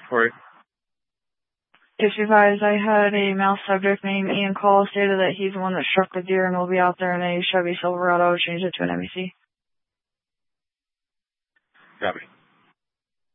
Corey. Just advised, I had a male subject named Ian Call stated that he's the one that struck the deer and will be out there in a Chevy Silverado. Change it to an MEC. Copy.